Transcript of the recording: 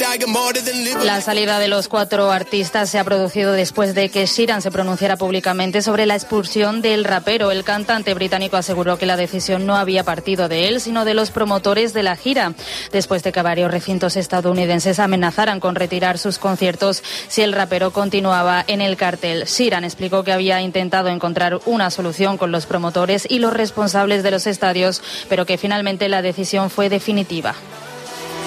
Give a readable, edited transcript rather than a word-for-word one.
La salida de los 4 artistas se ha producido después de que Sheeran se pronunciara públicamente sobre la expulsión del rapero. El cantante británico aseguró que la decisión no había partido de él, sino de los promotores de la gira, después de que varios recintos estadounidenses amenazaran con retirar sus conciertos si el rapero continuaba en el cartel. Sheeran explicó que había intentado encontrar una solución con los promotores y los responsables de los estadios, pero que finalmente la decisión fue definitiva.